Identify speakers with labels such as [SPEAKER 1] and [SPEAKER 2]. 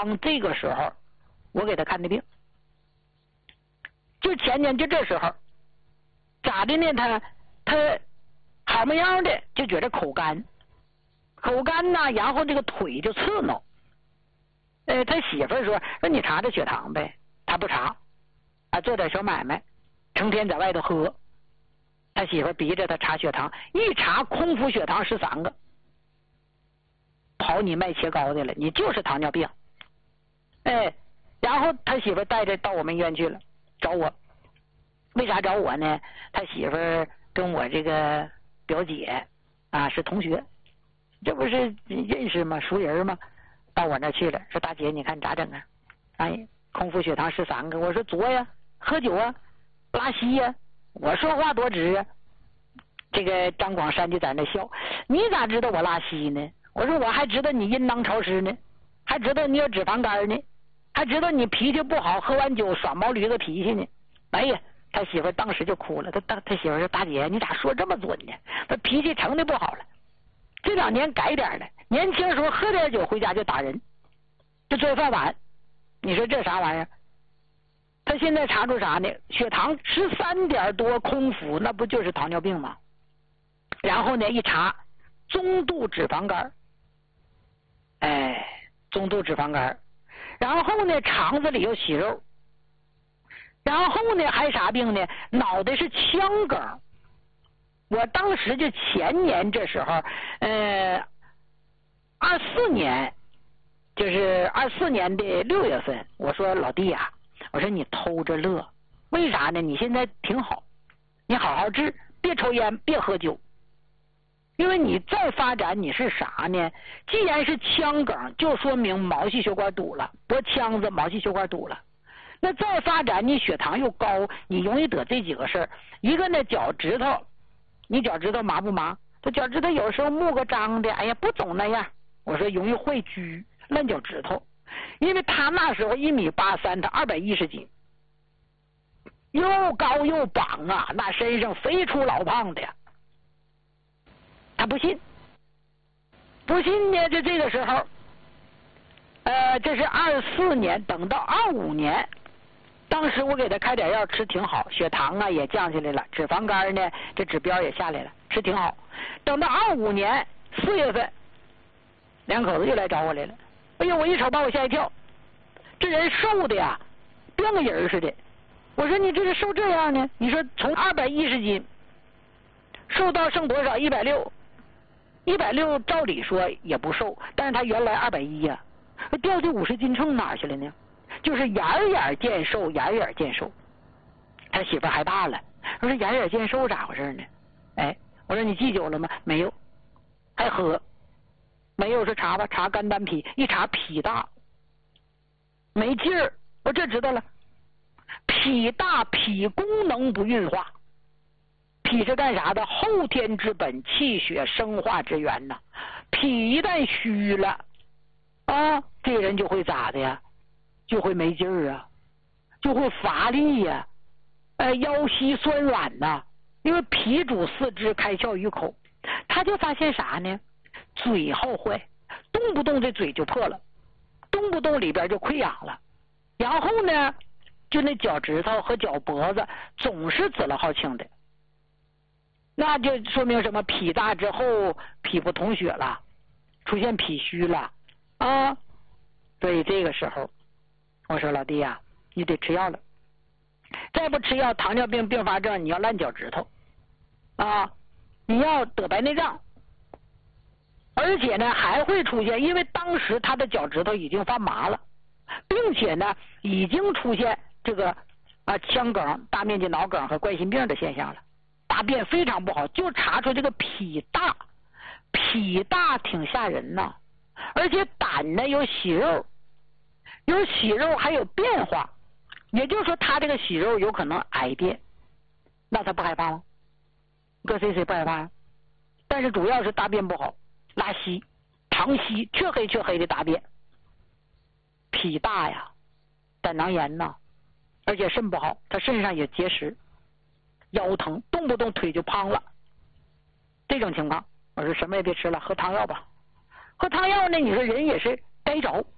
[SPEAKER 1] 刚这个时候我给他看的病，就前年就这时候咋的呢？他好么样的就觉得口干呐，然后这个腿就刺挠。他媳妇说你查查血糖呗，他不查啊，做点小买卖，成天在外头喝。他媳妇逼着他查血糖，一查空腹血糖13个，跑你卖切糕的了，你就是糖尿病。然后他媳妇带着到我们医院去了，找我。为啥找我呢？他媳妇跟我这个表姐啊是同学，这不是认识吗？熟人吗？到我那去了，说大姐你看咋整啊？哎，空腹血糖13个，我说作呀，喝酒啊，拉稀呀，我说话多直啊。这个张广山就在那笑，你咋知道我拉稀呢？我说我还知道你阴囊潮湿呢，还知道你有脂肪肝呢，还知道你脾气不好，喝完酒耍毛驴子脾气呢。哎呀，他媳妇当时就哭了，他媳妇说大姐你咋说这么准呢？他脾气成的不好了，这2年改点了，年轻时候喝点酒回家就打人，就做饭碗。你说这啥玩意儿？他现在查出啥呢？血糖13点多空腹，那不就是糖尿病吗？然后呢一查中度脂肪肝，中度脂肪肝，然后呢肠子里有息肉，然后呢还啥病呢？脑袋是腔梗。我当时就前年这时候24年，就是24年的6月份，我说老弟啊，我说你偷着乐，为啥呢？你现在挺好，你好好治，别抽烟，别喝酒，因为你再发展你是啥呢？既然是腔梗，就说明毛细血管堵了，脖腔子毛细血管堵了。那再发展你血糖又高，你容易得这几个事儿。一个呢脚趾头，你脚趾头麻不麻？他脚趾头有时候木个张的，哎呀不总那样。我说容易坏疽，烂脚趾头。因为他那时候1.83米，他210斤，又高又膀啊，那身上肥出老胖的呀。他不信呢，就这个时候，这是24年，等到25年，当时我给他开点药吃挺好，血糖啊也降下来了，脂肪肝呢这指标也下来了，吃挺好。等到25年4月份，两口子又来找我来了。哎呀，我一瞅把我吓一跳，这人瘦的呀，变个人似的。我说你这是瘦这样呢？你说从210斤瘦到剩多少？160，160照理说也不瘦，但是他原来210呀，掉这50斤秤哪去了呢？就是眼眼见瘦，眼眼见瘦。他媳妇害怕了，我说眼眼见瘦咋回事呢？我说你忌酒了吗？没有，还喝。没有是查吧，查肝胆脾，一查脾大，没劲儿。我这知道了，脾大，脾功能不运化。脾是干啥的？后天之本，气血生化之源呐。脾一旦虚了啊，这人就会咋的呀？就会没劲儿啊，就会乏力呀，腰膝酸软呐。因为脾主四肢，开窍于口，他就发现啥呢？嘴好坏，动不动这嘴就破了，动不动里边就溃疡了，然后呢，就那脚趾头和脚脖子总是紫了好青的，那就说明什么？脾大之后，脾不统血了，出现脾虚了啊！所以这个时候，我说老弟呀，你得吃药了，再不吃药，糖尿病并发症你要烂脚趾头啊，你要得白内障。而且呢还会出现，因为当时他的脚趾头已经发麻了，并且呢已经出现这个腔梗、大面积脑梗和冠心病的现象了，大便非常不好，就查出这个脾大，脾大挺吓人呐，而且胆呢有息肉，有息肉还有变化，也就是说他这个息肉有可能癌变，那他不害怕吗？搁谁不害怕呀？但是主要是大便不好。拉稀、肠稀、黢黑的大便，脾大呀，胆囊炎呐，而且肾不好，他肾上有结石，腰疼，动不动腿就胖了。这种情况，我说什么也别吃了，喝汤药吧。喝汤药呢，你说人也是该着，